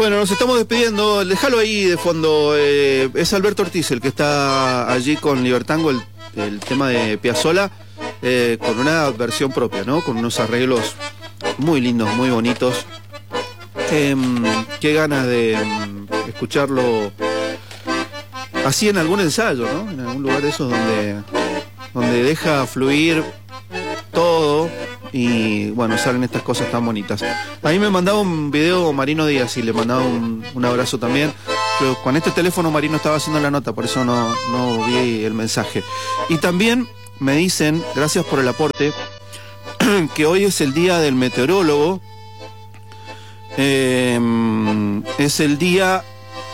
Bueno, nos estamos despidiendo. Déjalo ahí de fondo. Es Alberto Ortiz el que está allí con Libertango, el tema de Piazzolla, con una versión propia, ¿no? Con unos arreglos muy lindos, muy bonitos. Qué ganas de escucharlo así en algún ensayo, ¿no? En algún lugar de esos donde deja fluir todo y bueno, salen estas cosas tan bonitas. A mí me mandaba un video Marino Díaz y le mandaba un abrazo también. Pero con este teléfono Marino estaba haciendo la nota, por eso no vi el mensaje. Y también me dicen, gracias por el aporte, que hoy es el día del meteorólogo. Es el día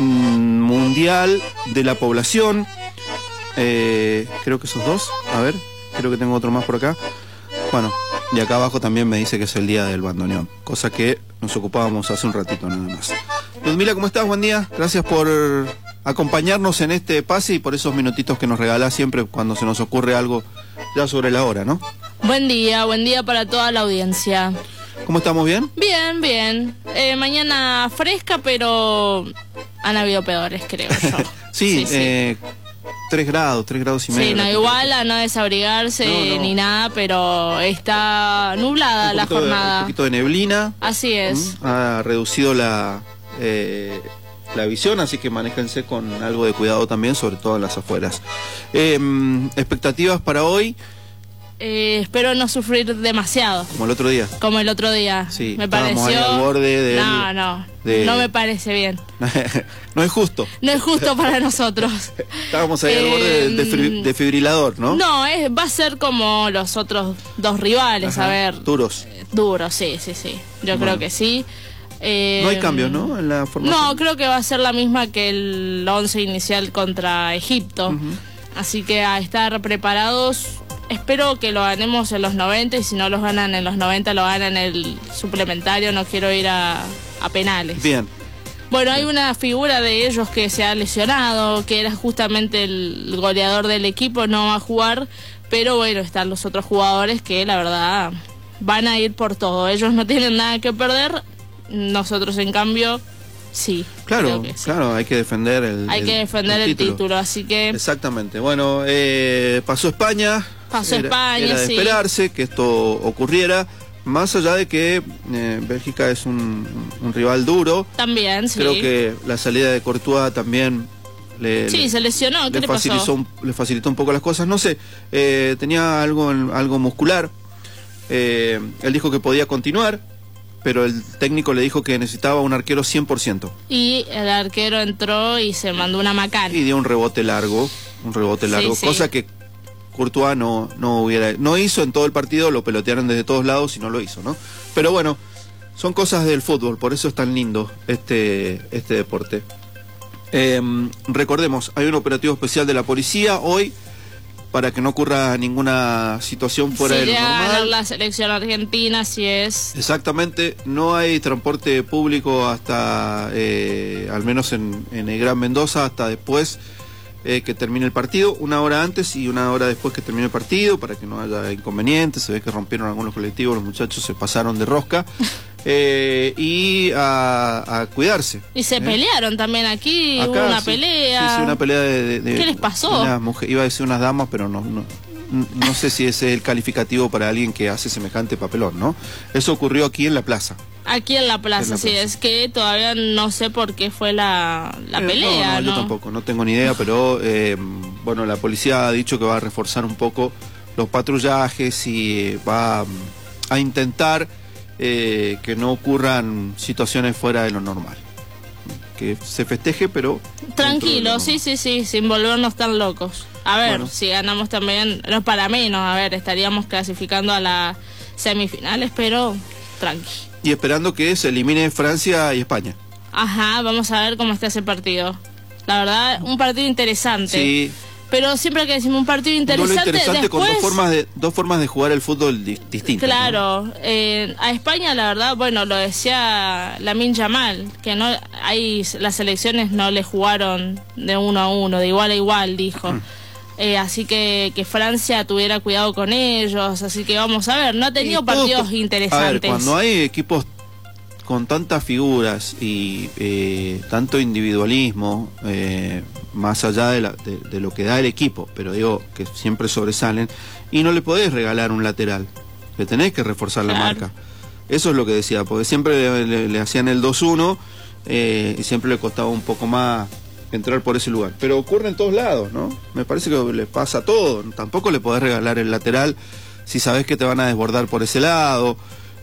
mundial de la población. Creo que esos dos. A ver, creo que tengo otro más por acá. Bueno, y acá abajo también me dice que es el día del bandoneón, cosa que nos ocupábamos hace un ratito nada más. Ludmila, ¿cómo estás? Buen día. Gracias por acompañarnos en este pase y por esos minutitos que nos regalás siempre cuando se nos ocurre algo ya sobre la hora, ¿no? Buen día para toda la audiencia. ¿Cómo estamos? ¿Bien? Bien, bien. Mañana fresca, pero han habido peores, creo yo. Sí, 3 grados y medio. Sí, no, igual a no desabrigarse ni nada, pero está nublada la jornada. Un poquito de neblina. Así es. Ha reducido la visión, así que manéjense con algo de cuidado también, sobre todo en las afueras. ¿Expectativas para hoy? Espero no sufrir demasiado. Como el otro día. Sí, me pareció. Ahí al borde de no me parece bien. No es justo. No es justo para nosotros. Estábamos ahí al borde del desfibrilador, ¿no? No, va a ser como los otros dos rivales, Ajá. A ver. Duros, sí. Yo creo que sí. No hay cambios, ¿no? En la formación. No, creo que va a ser la misma que el 11 inicial contra Egipto. Así que a estar preparados. Espero que lo ganemos en los 90 y si no los ganan en los 90 lo ganan en el suplementario. No quiero ir a penales. Bien. Bueno, hay una figura de ellos que se ha lesionado, que era justamente el goleador del equipo, no va a jugar, pero bueno, están los otros jugadores que la verdad van a ir por todo. Ellos no tienen nada que perder, nosotros en cambio sí. Claro, claro, hay que defender el título, así que... Exactamente. Bueno, pasó España. Era de esperarse que esto ocurriera, más allá de que Bélgica es un rival duro. También, sí. Creo que la salida de Courtois también se lesionó. ¿Qué le pasó? Le facilitó un poco las cosas. No sé, tenía algo muscular. Él dijo que podía continuar, pero el técnico le dijo que necesitaba un arquero 100%. Y el arquero entró y se mandó una macana. Y dio un rebote largo, cosa que Courtois no hizo en todo el partido, lo pelotearon desde todos lados y no lo hizo, ¿no? Pero bueno, son cosas del fútbol, por eso es tan lindo este deporte. Recordemos, hay un operativo especial de la policía hoy para que no ocurra ninguna situación fuera de lo normal. Ganar la selección argentina, así es. Exactamente, no hay transporte público hasta, al menos en el Gran Mendoza, hasta después que termine el partido, 1 hora antes y 1 hora después que termine el partido, para que no haya inconvenientes. Se ve que rompieron algunos colectivos, los muchachos se pasaron de rosca. Y a cuidarse. Y se pelearon también aquí, hubo una pelea. Sí, una pelea de ¿Qué les pasó? Iba a decir unas damas, pero no sé si ese es el calificativo para alguien que hace semejante papelón, ¿no? Eso ocurrió aquí en la plaza. Aquí en la plaza, sí, es que todavía no sé por qué fue la pelea, ¿no? Yo tampoco, no tengo ni idea, pero bueno, la policía ha dicho que va a reforzar un poco los patrullajes y va a intentar que no ocurran situaciones fuera de lo normal. Que se festeje, pero... Tranquilo, sí, sin volvernos tan locos. A ver, bueno, si ganamos también, no es para menos, a ver, estaríamos clasificando a las semifinales, pero tranqui. Y esperando que se elimine Francia y España. Ajá, vamos a ver cómo está ese partido. La verdad, un partido interesante. Sí. Pero siempre que decimos un partido interesante, después... con dos formas de jugar el fútbol distintas. Claro, ¿no? A España la verdad, bueno, lo decía Lamine Yamal, que no las selecciones no le jugaron de 1-1, de igual a igual, dijo. Así que Francia tuviera cuidado con ellos, así que vamos a ver, no ha tenido partidos interesantes. A ver, cuando hay equipos con tantas figuras y tanto individualismo, más allá de lo que da el equipo, pero digo que siempre sobresalen, y no le podés regalar un lateral, le tenés que reforzar la marca. Eso es lo que decía, porque siempre le hacían el 2-1 y siempre le costaba un poco más entrar por ese lugar. Pero ocurre en todos lados, ¿no? Me parece que le pasa a todo. Tampoco le podés regalar el lateral si sabés que te van a desbordar por ese lado.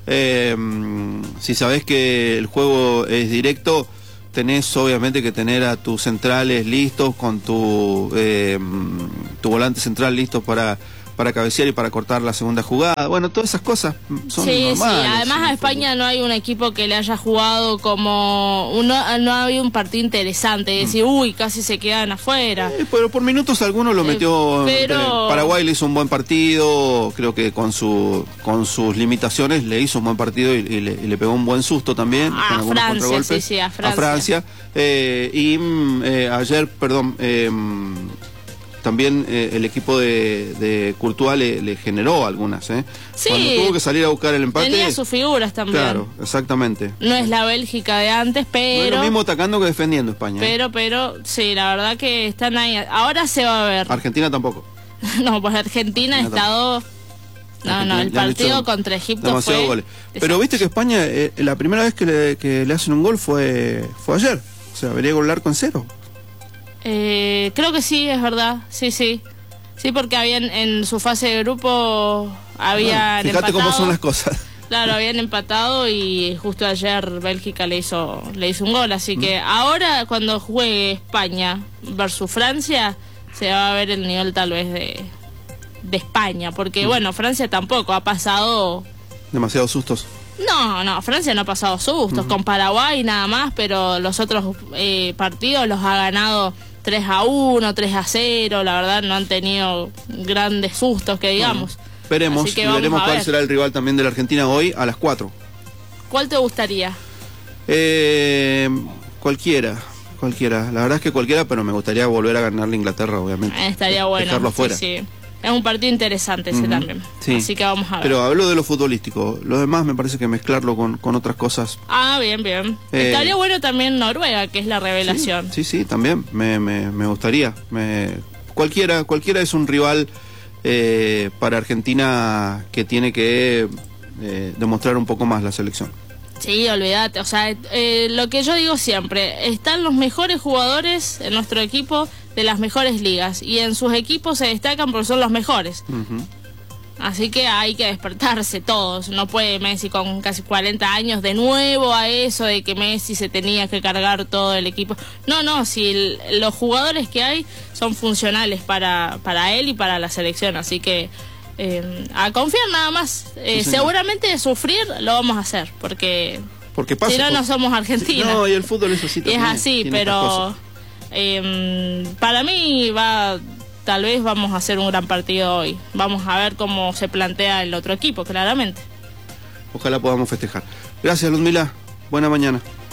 Si sabés que el juego es directo, tenés obviamente que tener a tus centrales listos, con tu volante central listo para cabecear y para cortar la segunda jugada. Bueno, todas esas cosas son normales. Sí, además a España no hay un equipo que le haya jugado como... no ha habido un partido interesante, decir, uy, casi se quedan afuera. Pero por minutos alguno lo metió... pero... Paraguay le hizo un buen partido, creo que con sus limitaciones le hizo un buen partido y le pegó un buen susto también. A con Francia, contragolpes. sí, a Francia. Ayer, también el equipo de Courtois le generó algunas, Sí, cuando tuvo que salir a buscar el empate. Tenía sus figuras también. Claro, exactamente. No es la Bélgica de antes, pero... No es lo mismo atacando que defendiendo España. Pero, sí, la verdad que están ahí. Ahora se va a ver. Argentina tampoco. No, pues Argentina ha estado... No, el partido contra Egipto fue... goles. Pero viste que España, la primera vez que le hacen un gol fue ayer. O sea, venía con el arco en cero. Creo que sí, es verdad. Sí. Sí, porque habían en su fase de grupo habían fíjate empatado. Cómo son las cosas. Claro, habían empatado y justo ayer Bélgica le hizo un gol. Así que ahora cuando juegue España versus Francia se va a ver el nivel tal vez de España. Porque bueno, Francia tampoco ha pasado... Demasiados sustos. No, Francia no ha pasado sustos. Con Paraguay nada más, pero los otros partidos los ha ganado 3-1, 3-0, la verdad no han tenido grandes sustos que digamos. Veremos cuál será el rival también de la Argentina hoy a las 4. ¿Cuál te gustaría? Cualquiera. La verdad es que cualquiera, pero me gustaría volver a ganarle a Inglaterra, obviamente. Estaría bueno. Dejarlo afuera. Sí. Es un partido interesante ese también. Sí. Así que vamos a ver. Pero hablo de lo futbolístico. Lo demás me parece que mezclarlo con otras cosas. Bien. Estaría bueno también Noruega, que es la revelación. Sí, también. Me gustaría. Cualquiera es un rival para Argentina que tiene que demostrar un poco más la selección. Sí, olvídate. O sea, lo que yo digo siempre, están los mejores jugadores en nuestro equipo de las mejores ligas y en sus equipos se destacan porque son los mejores. Así que hay que despertarse todos. No puede Messi con casi 40 años de nuevo a eso de que Messi se tenía que cargar todo el equipo. No, si los jugadores que hay son funcionales para él y para la selección. Así que a confiar nada más. Seguramente sufrir lo vamos a hacer porque pasa, si no somos Argentina. No, y el fútbol es así también. Es así, pero para mí tal vez vamos a hacer un gran partido hoy. Vamos a ver cómo se plantea el otro equipo, claramente. Ojalá podamos festejar. Gracias, Ludmila. Buena mañana.